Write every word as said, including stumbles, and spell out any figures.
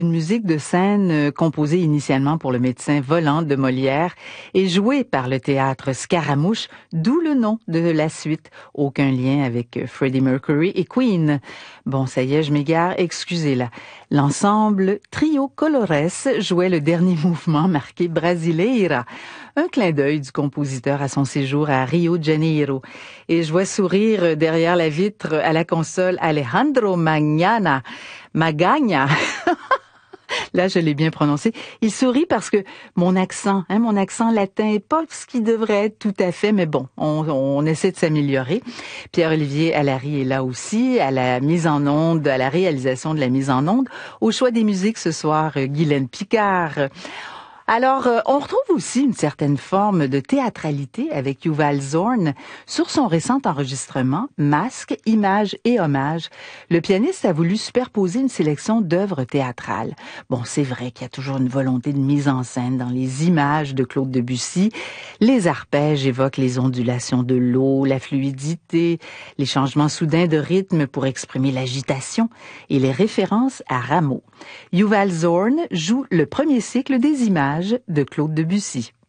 Une musique de scène euh, composée initialement pour le médecin volant de Molière et jouée par le théâtre Scaramouche, d'où le nom de la suite. Aucun lien avec euh, Freddie Mercury et Queen. Bon, ça y est, je m'égare, excusez-la. L'ensemble Trio Colores jouait le dernier mouvement marqué Brasileira, un clin d'œil du compositeur à son séjour à Rio de Janeiro. Et je vois sourire derrière la vitre à la console Alejandro Magnana. Magagna. Là, je l'ai bien prononcé. Il sourit parce que mon accent, hein, mon accent latin est pas ce qui devrait être tout à fait, mais bon, on, on essaie de s'améliorer. Pierre-Olivier Allary est là aussi, à la mise en onde, à la réalisation de la mise en onde. Au choix des musiques ce soir, Guylaine Picard. Alors, euh, on retrouve aussi une certaine forme de théâtralité avec Yuval Zorn sur son récent enregistrement Masques, images et hommages. Le pianiste a voulu superposer une sélection d'œuvres théâtrales. Bon, c'est vrai qu'il y a toujours une volonté de mise en scène dans les images de Claude Debussy. Les arpèges évoquent les ondulations de l'eau, la fluidité, les changements soudains de rythme pour exprimer l'agitation et les références à Rameau. Yuval Zorn joue le premier cycle des images de Claude Debussy.